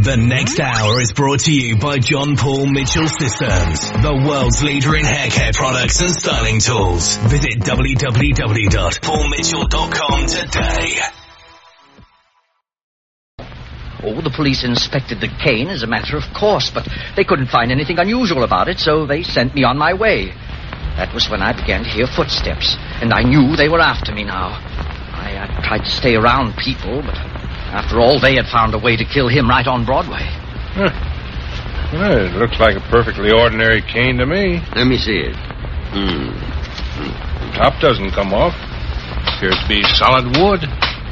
The next hour is brought to you by John Paul Mitchell Systems, the world's leader in hair care products and styling tools. Visit www.paulmitchell.com today. Oh, the police inspected the cane as a matter of course, but they couldn't find anything unusual about it, so they sent me on my way. That was when I began to hear footsteps, and I knew they were after me now. I tried to stay around people, but after all, they had found a way to kill him right on Broadway. Huh. Well, it looks like a perfectly ordinary cane to me. Let me see it. The top doesn't come off. Appears to be solid wood.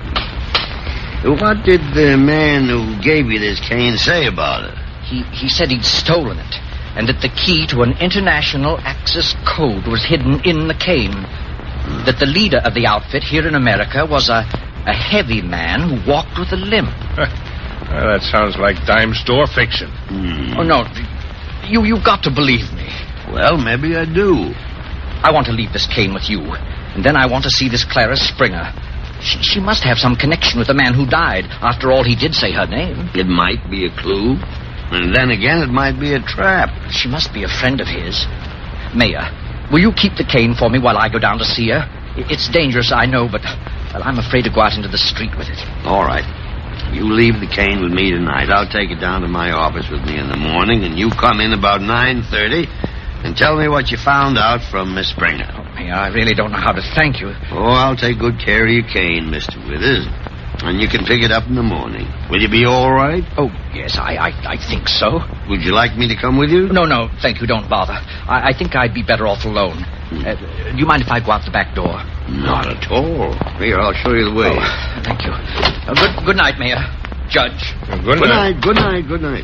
What did the man who gave you this cane say about it? He said he'd stolen it, and that the key to an international access code was hidden in the cane. That the leader of the outfit here in America was a heavy man who walked with a limp. Well, that sounds like dime store fiction. Oh, no. You've got to believe me. Well, maybe I do. I want to leave this cane with you, and then I want to see this Clara Springer. She must have some connection with the man who died. After all, he did say her name. It might be a clue, and then again it might be a trap. She must be a friend of his. Mayor, will you keep the cane for me while I go down to see her? It's dangerous, I know, but well, I'm afraid to go out into the street with it. All right. You leave the cane with me tonight. I'll take it down to my office with me in the morning, and you come in about 9:30 and tell me what you found out from Miss Springer. Oh, Mayor, I really don't know how to thank you. Oh, I'll take good care of your cane, Mr. Withers, and you can pick it up in the morning. Will you be all right? Oh, yes, I think so. Would you like me to come with you? No, thank you, don't bother. I think I'd be better off alone. Do you mind if I go out the back door? Not at all. Here, I'll show you the way. Oh, thank you. Good night, Mayor. Judge. Good night. Good night.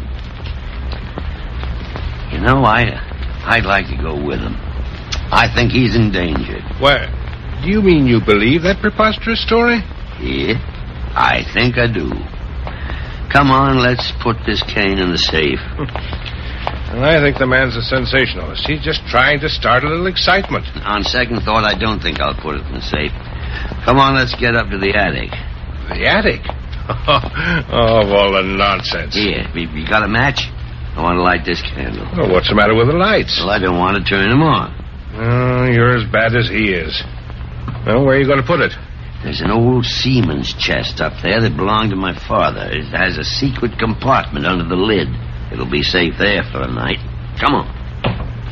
You know, I'd like to go with him. I think he's in danger. Well, do you mean you believe that preposterous story? Yeah, I think I do. Come on, let's put this cane in the safe. And I think the man's a sensationalist. He's just trying to start a little excitement. On second thought, I don't think I'll put it in the safe. Come on, let's get up to the attic. The attic? Oh, of all the nonsense. Here, you got a match? I want to light this candle. Well, what's the matter with the lights? Well, I don't want to turn them on. Oh, you're as bad as he is. Well, where are you going to put it? There's an old seaman's chest up there that belonged to my father. It has a secret compartment under the lid. It'll be safe there for a night. Come on.